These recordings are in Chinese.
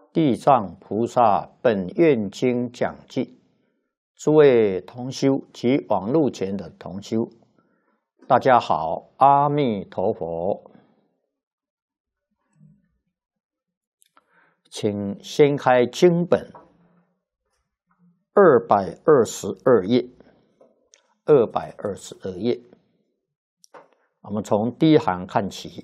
地藏菩萨本愿经讲记，诸位同修及网络前的同修，大家好，阿弥陀佛。请掀开经本222页，222页。我们从第一行看起，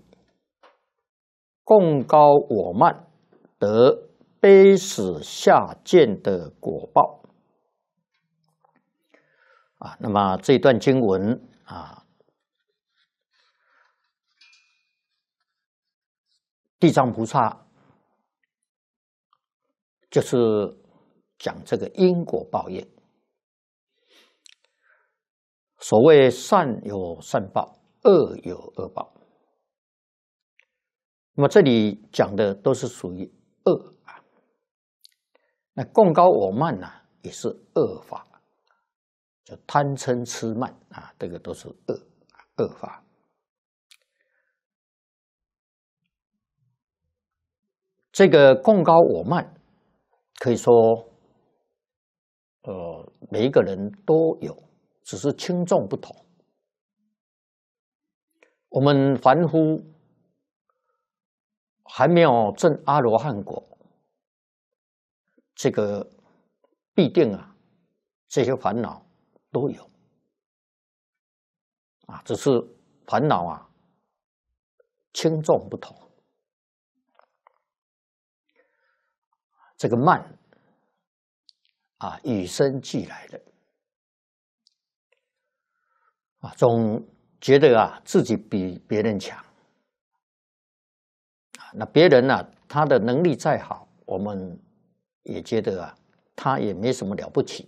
贡高我慢，得悲死下贱的果报。那么这段经文地藏菩萨就是讲这个因果报应。所谓善有善报，恶有恶报。那么这里讲的都是属于恶那贡高我慢也是恶法，就贪嗔痴慢这个都是恶法。这个贡高我慢，可以说，每一个人都有，只是轻重不同。我们凡夫还没有证阿罗汉果，这个必定这些烦恼都有只是烦恼轻重不同。这个慢与生俱来的总觉得自己比别人强那别人他的能力再好，我们也觉得他也没什么了不起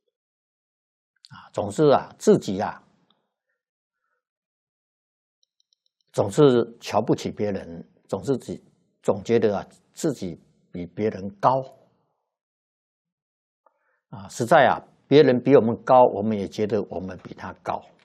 总是自己总是瞧不起别人，总觉得自己比别人高实在别人比我们高，我们也觉得我们比他高